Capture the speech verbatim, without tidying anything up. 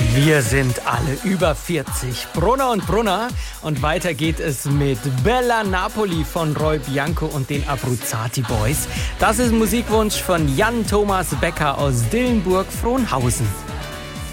Wir sind alle über vierzig. Brunner und Brunner. Und weiter geht es mit Bella Napoli von Roy Bianco und den Abruzzati Boys. Das ist Musikwunsch von Jan Thomas Becker aus Dillenburg-Frohnhausen.